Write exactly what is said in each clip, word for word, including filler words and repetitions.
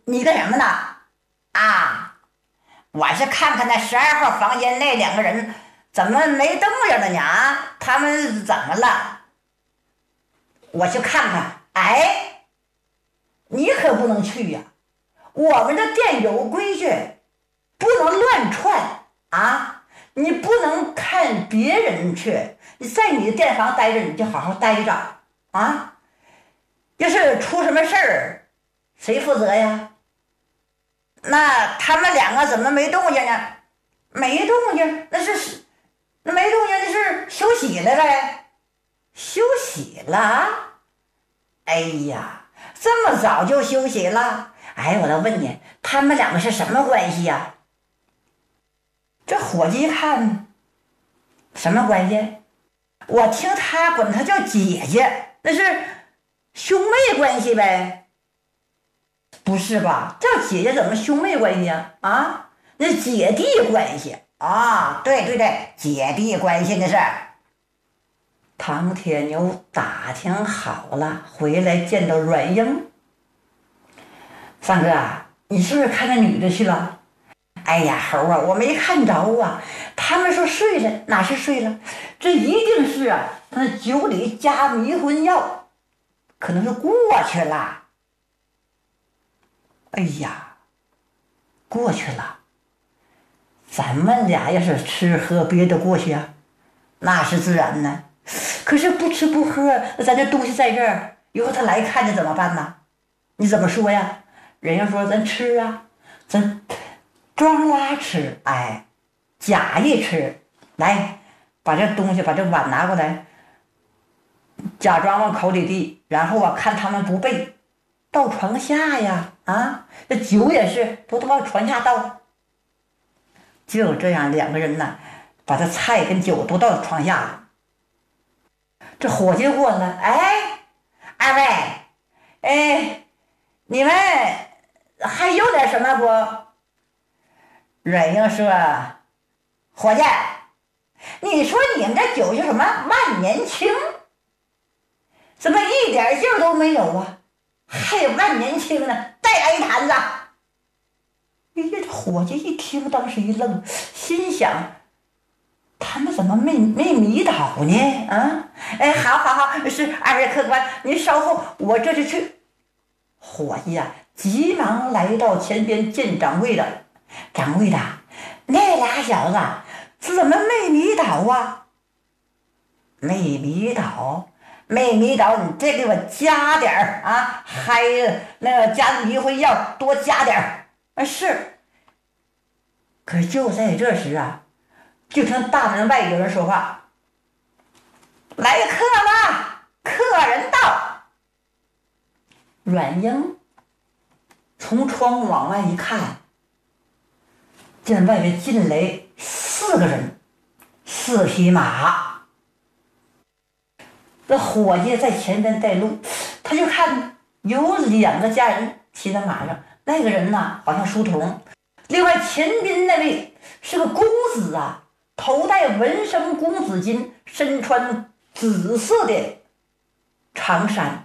你干什么呢？啊，我是看看那十二号房间那两个人怎么没动静了呢？啊，他们怎么了？我去看看。哎，你可不能去呀、啊！我们这店有规矩，不能乱窜啊！你不能看别人去，你在你的店房待着，你就好好待着啊！要是出什么事儿，谁负责呀？那他们两个怎么没动静呢？没动静，那是那没动静，那是休息了呗？休息了？哎呀，这么早就休息了？哎，我倒问你，他们两个是什么关系呀？这伙计一看，什么关系？我听他管他叫姐姐，那是兄妹关系呗？不是吧？叫姐姐怎么兄妹关系啊？啊，那姐弟关系啊！对对对，姐弟关系那是。唐铁牛打听好了，回来见到阮英。三哥啊，你是不是看那女的去了？哎呀，猴啊，我没看着啊。他们说睡了，哪是睡了？这一定是啊，他那酒里加迷魂药，可能是过去了。哎呀，过去了。咱们俩要是吃喝憋得过去啊，那是自然呢。可是不吃不喝，咱这东西在这儿，以后他来看见怎么办呢？你怎么说呀？人家说咱吃啊，咱装拉吃，哎，假意吃。来，把这东西，把这碗拿过来，假装往口里递，然后啊，看他们不背，到床下呀，啊，这酒也是，都都往床下倒。就这样，两个人呢，把这菜跟酒都到床下了。这伙计过来，哎，二位，哎，你们还有点什么不？阮英说，伙计，你说你们这酒是什么万年青，怎么一点劲儿都没有啊？还有万年青呢，再来一坛子。哎呀，这伙计一听，当时一愣，心想，他们怎么没没迷倒呢？啊，哎，好好好，是二位客官，您稍后，我这就去。伙计呀、啊，急忙来到前边见掌柜的。掌柜的，那俩小子怎么没迷倒啊？没迷倒，没迷倒，你再给我加点儿啊！还那个加迷魂药，多加点儿啊！是。可就在这时啊，就听大门外有人说话：“来客了，客人到。”阮英从窗户往外一看，见外面进来四个人，四匹马。这伙计在前边带路，他就看有两个家人骑在马上，那个人呢好像书童，另外前边那位是个公子啊，头戴纹身公子巾，身穿紫色的长衫，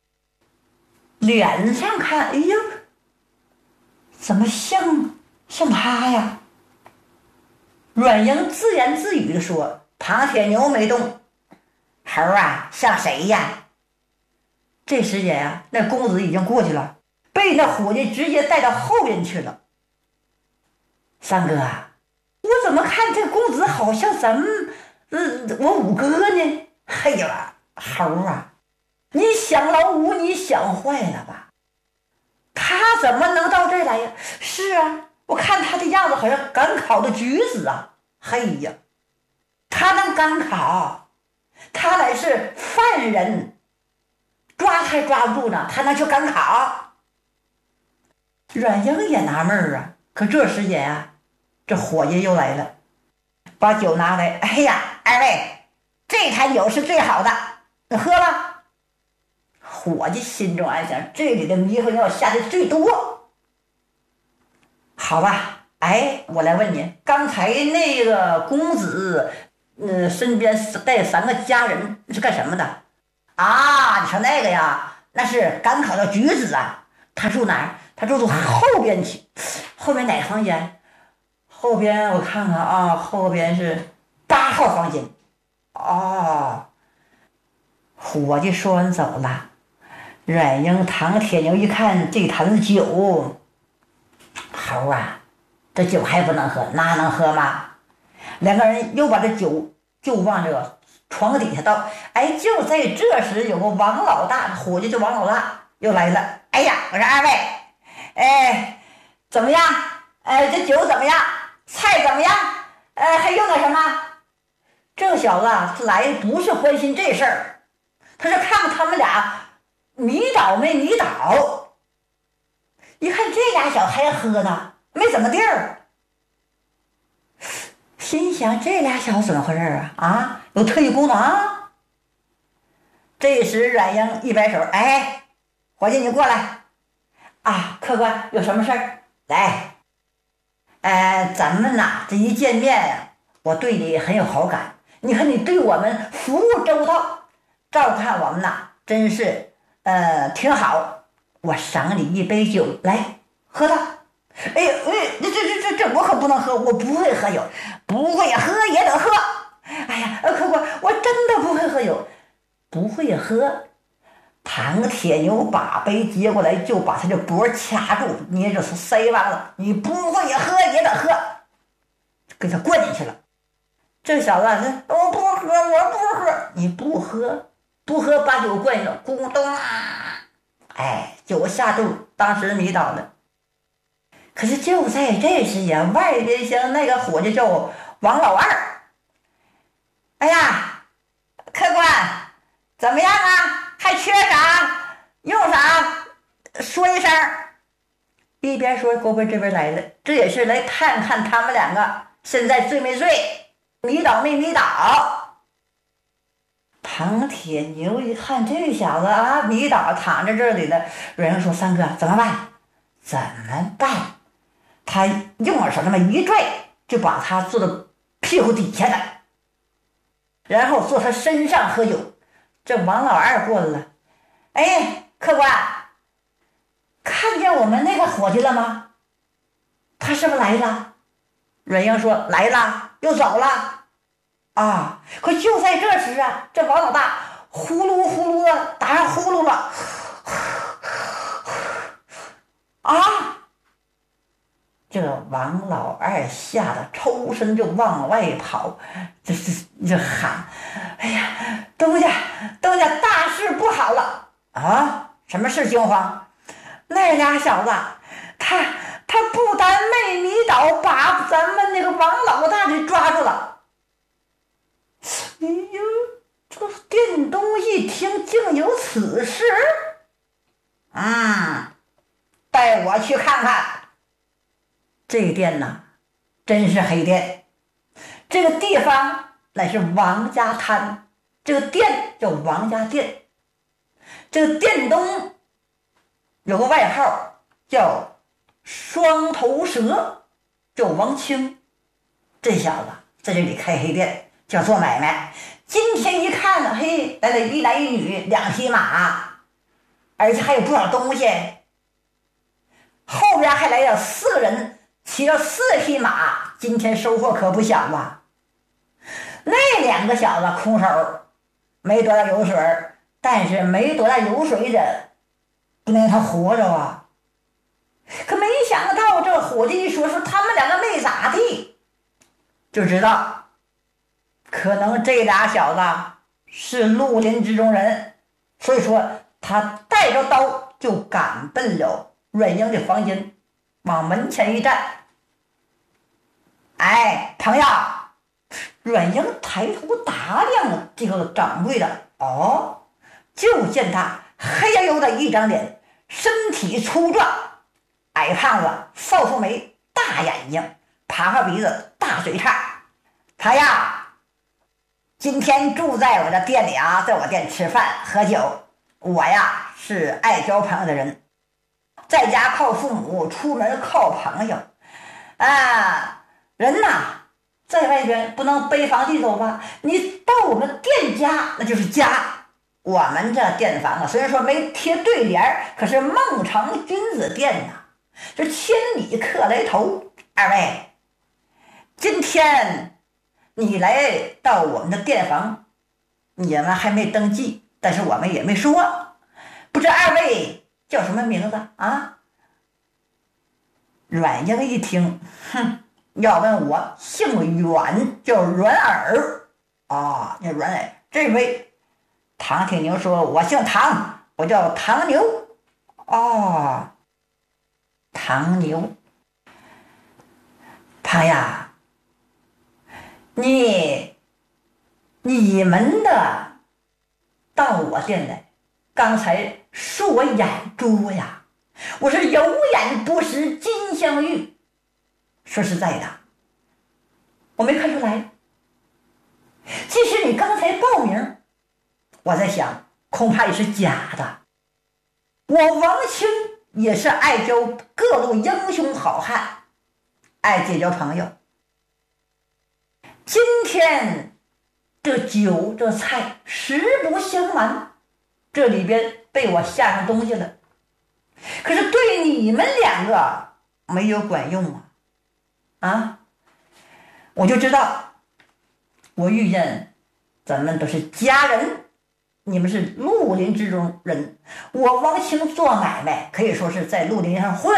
脸上看，哎呀，怎么像像他呀？阮英自言自语地说：“唐铁牛没动，猴啊，像谁呀？”这时间呀、啊，那公子已经过去了，被那伙计直接带到后边去了。三哥啊，我怎么看这公子好像咱们，呃，我五哥呢？嘿呀，猴啊，你想老五，你想坏了吧？他怎么能到这儿来呀？是啊，我看他的样子好像赶考的举子啊！嘿呀，他能赶考？他乃是犯人，抓还抓不住呢，他能去赶考？阮英也纳闷啊，可这时间啊，这伙计又来了，把酒拿来。哎呀，二位，这坛酒是最好的，你喝吧。伙计心中暗想，这里的迷魂药下的最多。好吧，哎，我来问你，刚才那个公子，嗯，身边带三个家人是干什么的？啊，你说那个呀，那是赶考的举子啊， 他住哪儿？他住到后边去。后边哪个房间？后边我看看啊，后边是八号房间。哦，伙计说完走了。阮英、唐铁牛一看这坛子酒，猴啊，这酒还不能喝，那能喝吗？两个人又把这酒就往这个床底下倒。哎，就在这时，有个王老大，伙计就王老大又来了。哎呀，我说二位，哎，怎么样？哎，这酒怎么样？菜怎么样？呃，还用点什么？这小子来不是关心这事儿，他是看看他们俩迷倒没迷倒。一看这俩小子还喝呢，没怎么地儿，心想这俩小子怎么回事啊？啊，有特异功能啊！这时阮英一摆手，哎，伙计你过来啊，客官有什么事儿？来，呃，咱们呐这一见面，我对你很有好感。你看你对我们服务周到，照看我们呐，真是呃挺好。我赏你一杯酒，来喝它。哎呀，哎，这这这这我可不能喝，我不会喝酒，不会喝也得喝。哎呀，客官，我真的不会喝酒，不会喝。唐铁牛把杯接过来，就把他的脖掐住，捏着腮帮子，你不会喝也得喝，给他灌进去了。这小子说：“我不喝，我不喝。”你不喝，不喝把酒灌了，咕咚啊！哎，酒下肚，当时迷倒了。可是就在这时呀，外边厢那个伙计叫王老二。哎呀，客官怎么样啊？还缺啥？用啥？说一声。一边说，勾边这边来了，这也是来看看他们两个现在醉没醉，迷倒没迷倒。唐铁牛一看这小子啊，迷倒躺在这里了。阮英说：“三哥怎么办？怎么办？”他用手这么一拽，就把他坐到屁股底下了，然后坐他身上喝酒。这王老二过来了，哎，客官，看见我们那个伙计了吗？他是不是来了？阮英说：“来了，又走了。”啊！可就在这时啊，这王老大呼噜呼噜的打上呼噜了，啊！这王老二吓得抽身就往外跑，这这这喊：“哎呀，东家东家，大事不好了！”啊，什么事惊慌？那俩小子，他他不但没迷倒，把咱们那个王老大给抓住了。哎呦，这店东一听竟有此事，啊、嗯，带我去看看。这店呐，真是黑店。这个地方乃是王家滩，这个店叫王家店。这个店东有个外号叫双头蛇，叫王清。这小子在这里开黑店，叫做买卖。今天一看呢，嘿，来了一男一女，两匹马，而且还有不少东西。后边还来了四个人，骑了四匹马，今天收获可不小啊。那两个小子空手，没多大油水，但是没多大油水的，不能让他活着啊。可没想到这伙计一说说他们两个没咋地，就知道可能这俩小子是绿林之中人，所以说他带着刀就赶奔了阮英的房间，往门前一站。哎，朋友，阮英抬头打量了这个掌柜的，哦，就见他黑黝黝的一张脸，身体粗壮，矮胖子，少数眉，大眼睛，爬爬鼻子，大嘴叉。他呀，今天住在我的店里啊，在我店吃饭喝酒。我呀是爱交朋友的人，在家靠父母，出门靠朋友啊。人呐，在外边不能背房地走吧？你到我们店家，那就是家。 我们这店房啊，虽然说没贴对联，可是孟城君子店呐、啊，这千里客来投。二位，今天你来到我们的店房，你们还没登记，但是我们也没说，不知二位叫什么名字啊？阮英一听，哼，要问我姓阮，叫阮耳啊，那阮耳。这位唐铁牛说：“我姓唐，我叫唐牛。”哦，唐牛，他呀，你你们的到我店来，刚才恕我眼拙呀，我是有眼不识金镶玉。说实在的，我没看出来。即使你刚才报名，我在想恐怕也是假的。我王清也是爱交各路英雄好汉，爱结交朋友。今天这酒这菜实不相瞒，这里边被我下上东西了，可是对你们两个没有管用啊！啊，我就知道，我遇见咱们都是家人，你们是绿林之中人，我王清做买卖可以说是在绿林上混。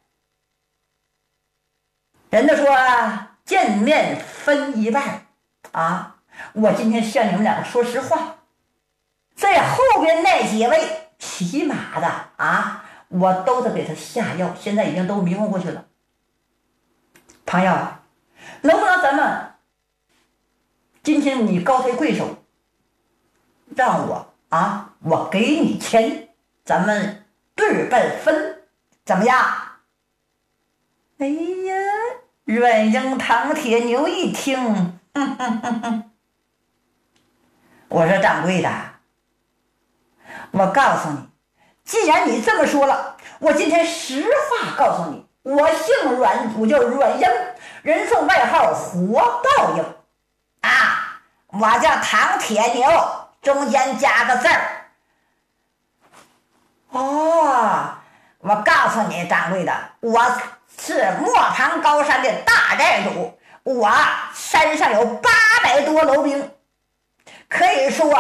人家说见面分一半啊，我今天向你们两个说实话，在后边那几位骑马的啊，我都得给他下药，现在已经都迷糊过去了。朋友，能不能咱们今天你高抬贵手，让我啊，我给你钱，咱们对半分，怎么样？哎呀，阮英唐铁牛一听，哼哼哼哼，我说掌柜的，我告诉你，既然你这么说了，我今天实话告诉你，我姓阮，我叫阮英，人送外号活报应啊，我叫唐铁牛，中间加个字儿。哦，我告诉你掌柜的，我是磨盘高山的大寨主，我山上有八百多楼兵，可以说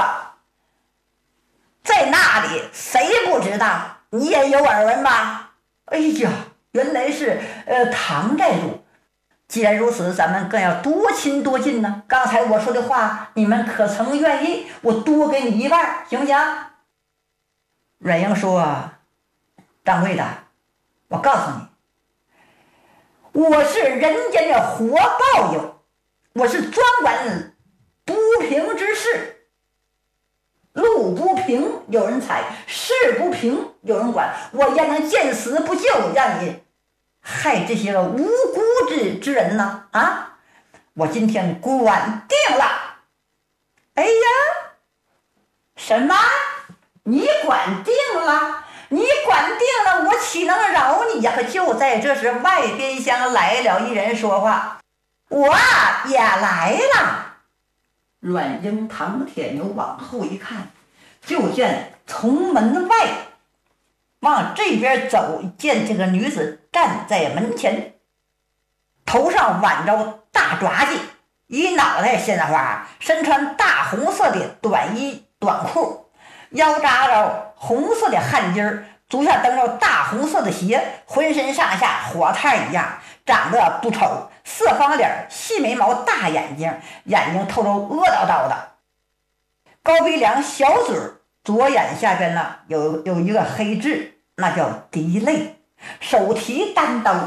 在那里谁不知道，你也有耳闻吧？哎呀，原来是呃唐寨主。既然如此，咱们更要多亲多近呢。刚才我说的话，你们可曾愿意我多给你一半，行不行？阮英说：“掌柜的，我告诉你，我是人间的活报应，我是专管不平之事，路不平有人踩，事不平有人管，我焉能见死不救，让你害这些个无辜之之人呢？啊！我今天管定了。哎呀，什么？你管定了？你管定了，我岂能饶你呀？可就在这时，外边厢来了一人说话：“我也来了。”阮英唐铁牛往后一看，就见从门外往这边走，见这个女子站在门前，头上挽着大抓髻，一脑袋鲜花，身穿大红色的短衣短裤，腰扎着红色的汗巾，足下蹬着大红色的鞋，浑身上下火炭一样，长得不丑，色方脸，细眉毛，大眼睛，眼睛透着恶叨叨的，高鼻梁，小嘴，左眼下边呢有有一个黑痣，那叫滴泪，手提单刀。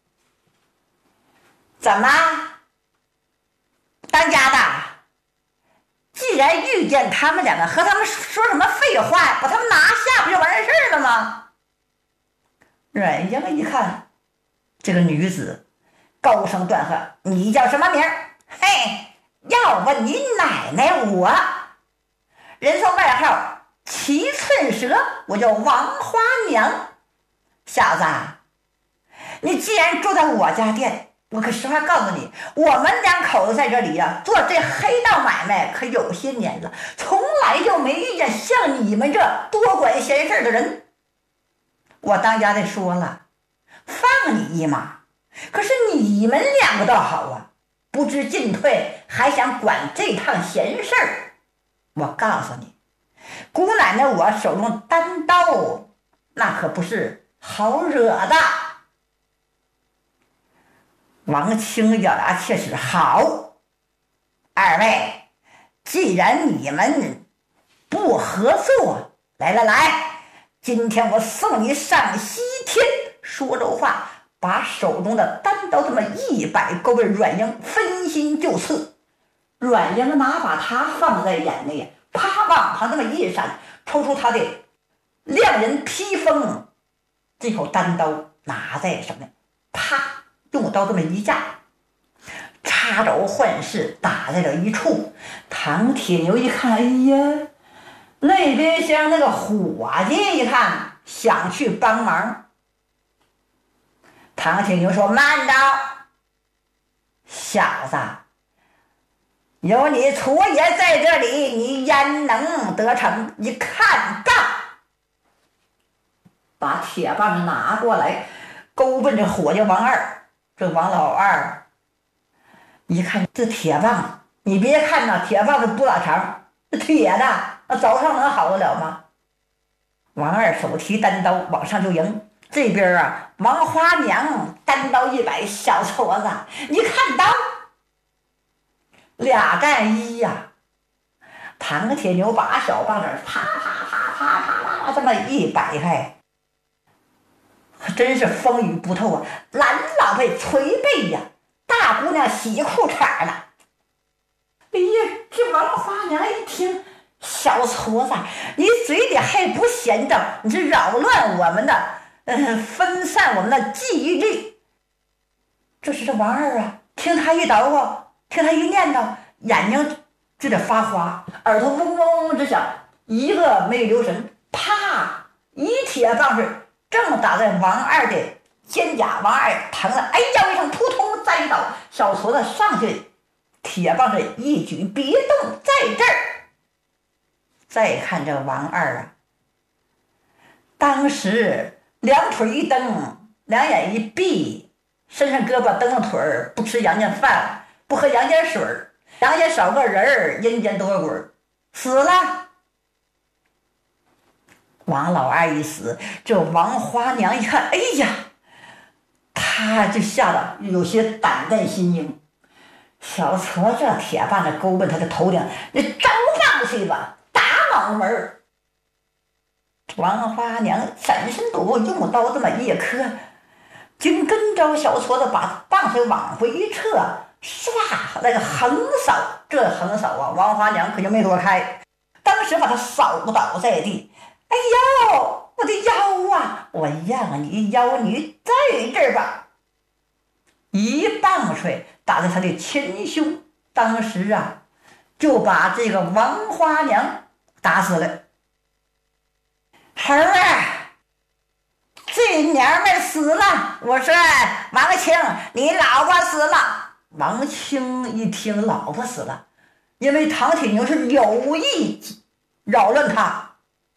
怎么，当家的？既然遇见他们两个，和他们说什么废话，把他们拿下不就完事儿了吗？阮英一看这个女子，高声断喝：“你叫什么名？嘿，要问你奶奶我，人送外号七寸蛇，我叫王花娘。小子，你既然住在我家店， 我可实话告诉你，我们两口子在这里呀、啊，做这黑道买卖可有些年了，从来就没遇见像你们这多管闲事的人。我当家的说了，放你一马，可是你们两个倒好啊，不知进退，还想管这趟闲事儿。我告诉你，姑奶奶我手中单刀，那可不是好惹的。王清咬牙切齿，好，二位，既然你们不合作，来来来，今天我送你上西天。说着话，把手中的单刀这么一摆，勾着阮英分心就刺。阮英哪把他放在眼内，啪往旁这么一闪，抽出他的亮人披风，这口单刀拿在手内，啪用刀这么一架，插轴换式打在了一处。唐铁牛一看，哎呀，那边厢那个伙计一看想去帮忙。唐铁牛说：“慢着，小子，有你楚爷在这里，你焉能得逞？你看账！”把铁棒子拿过来，勾奔着伙计王二。这王老二一看这铁棒，你别看呐，铁棒子不咋长，这铁的那早上能好得了吗？王二手提单刀往上就迎。这边啊，王花娘单刀一摆，小矬子，你看刀，俩战一呀、啊。唐铁牛把小棒子啪啪啪啪啪啪这么一摆开，真是风雨不透啊！蓝老辈捶背呀，大姑娘洗裤衩呢。哎呀，这王花娘一听，小矬子，你嘴里还不闲着，你是扰乱我们的。嗯，分散我们的记忆力。这是这王二啊，听他一捣鼓，听他一念叨，眼睛就得发花，耳朵嗡嗡嗡直响，一个没留神，啪，一铁棒是正打在王二的肩胛，王二疼了，哎叫一声，扑通栽倒。小矬子上去，铁棒是一举，别动，在这儿。再看这王二啊，当时两腿一蹬，两眼一闭，身上胳膊蹬着腿儿，不吃阳间饭，不喝阳间水儿，阳间少个人儿，阴间多个鬼儿，死了。王老二一死，这王花娘一看，哎呀，他就吓得有些胆战心惊。小矬这铁棒子勾奔他的头顶，你招上去吧，打脑门儿。王花娘闪身躲过，用刀这么一磕，紧跟着小矬子把棒槌往回一撤，唰，那个横扫，这横扫啊，王花娘可就没躲开，当时把他扫倒在地。哎呦，我的腰啊！我让你腰，你在这儿吧！一棒槌打在他的前胸，当时啊，就把这个王花娘打死了。猴儿，这娘们死了！我说王清，你老婆死了。王清一听老婆死了，因为唐铁牛是有意扰乱他。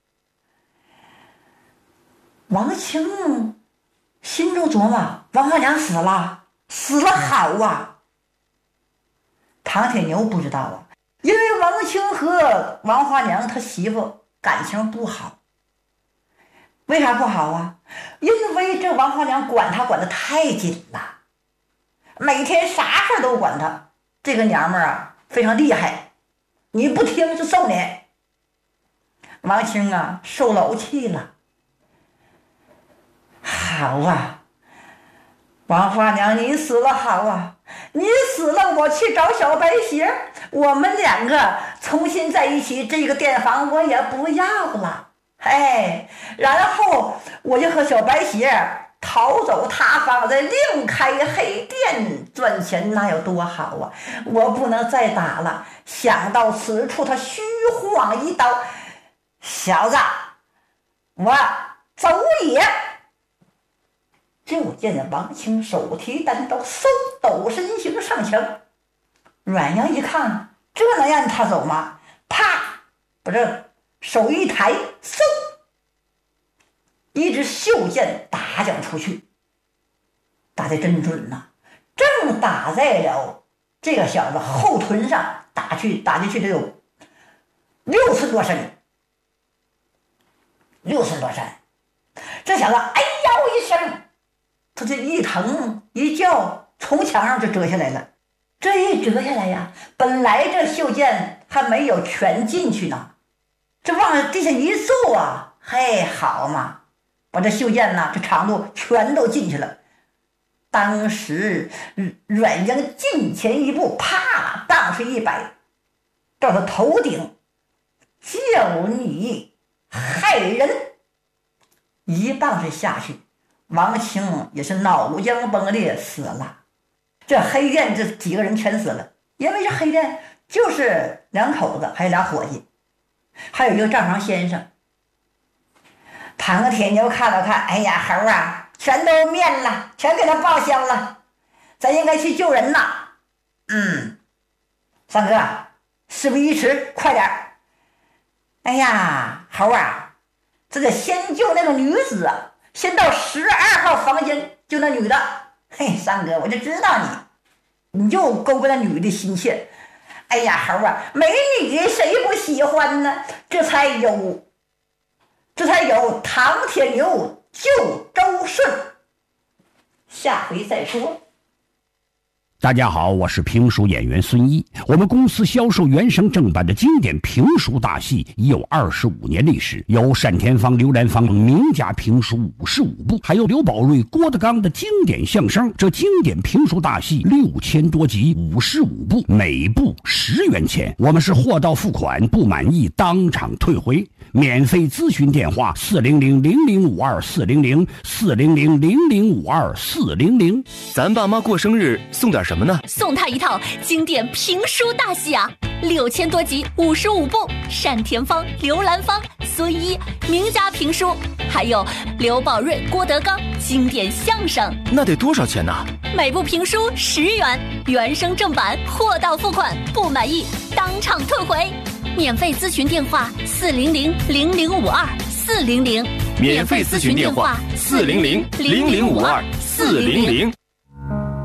王清心中琢磨，王花娘死了，死了好啊。唐铁牛不知道啊，因为王清和王花娘他媳妇感情不好。为啥不好啊？因为这王花娘管他管得太紧了，每天啥事都管他。这个娘们儿啊非常厉害，你不听就揍你。王清啊受老气了。好啊，王花娘你死了好啊，你死了我去找小白鞋，我们两个重新在一起，这个店房我也不要了。哎，然后我就和小白鞋逃走塌房，再另开黑店赚钱，那有多好啊！我不能再打了。想到此处，他虚晃一刀，小子，我走也。就见王清手提单刀，嗖抖身形上前。阮阳一看，这能让他走吗？啪，把这手一抬，嗖，一支袖箭打将出去，打得真准呐、啊！正打在了这个小子后臀上，打去打进去得有六寸多深，六寸多深。这小子哎呦一声，他这一疼一叫，从墙上就折下来了。这一折下来呀，本来这袖箭还没有全进去呢，这往地下一坐啊，嘿，好嘛，把这袖箭呢，这长度全都进去了。当时阮阳近前一步，啪，荡出一摆，到他头顶，叫你害人！一棒子下去，王清也是脑浆崩裂死了。这黑店这几个人全死了，因为这黑店就是两口子，还有俩伙计，还有一个账房先生。庞铁牛看了看，哎呀，猴啊，全都面了，全给他报销了，咱应该去救人呐。嗯，三哥，事不宜迟，快点。哎呀，猴啊，这得先救那个女子啊，先到十二号房间救那女的。嘿，三哥，我就知道你，你就勾勾那女的心切。哎呀，猴啊，美女谁不喜欢呢？这才有，这才有唐铁牛救周顺。下回再说。 大家好，我是评书演员孙一。我们公司销售原声正版的经典评书大戏已有二十五年历史，有单田芳、刘兰芳名家评书五十五部，还有刘宝瑞、郭德纲的经典相声。这经典评书大戏六千多集，五十五部，每部十元钱。我们是货到付款，不满意当场退回。免费咨询电话：四零零零零五二四零零四零零零零五二四零零。 咱爸妈过生日送点什么呢？ 送他一套经典评书大戏啊，六千多集，五十五部，单田芳、刘兰芳、孙一名家评书，还有刘宝瑞、郭德纲经典相声。 那得多少钱呢？ 每部评书十元，原声正版，货到付款，不满意当场退回。免费咨询电话：四零零零零五二四零零。 免费咨询电话：四零零零零五二四零零。